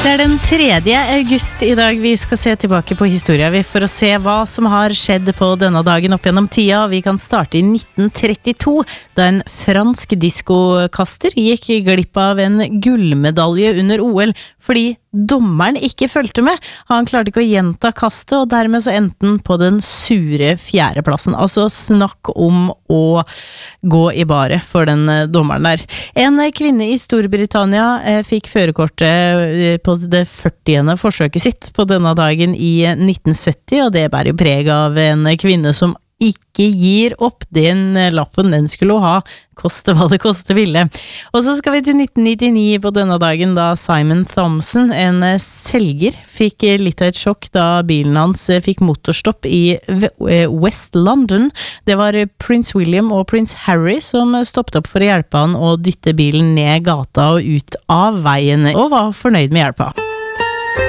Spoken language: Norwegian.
Det den 3. august I dag. Vi skal se tilbake på historien for å se hva som har skjedd på denne dagen opp gjennom tida. Vi kan starte I 1932, da en fransk diskokaster gikk glipp av en gullmedalje under OL, fordi dommeren ikke følte med. Han klarte ikke å gjenta kastet, og dermed så endte han på den sure 4. plassen. Altså snakk om å gå I baret for den dommeren der. En kvinne I Storbritannia fikk førerkortet på det 40. forsøket sitt på denne dagen I 1970, og det bærer jo preg av en kvinne som ikke gir opp. Den lappen den skulle ha, koste hva det koste ville. Og så skal vi til 1999 på denne dagen, da Simon Thompson, en selger, fikk litt av et sjokk da bilen hans fikk motorstopp I West London. Det var Prins William og Prins Harry som stoppet opp for å hjelpe han å dytte bilen ned gata og ut av veien, og var fornøyd med hjelpa.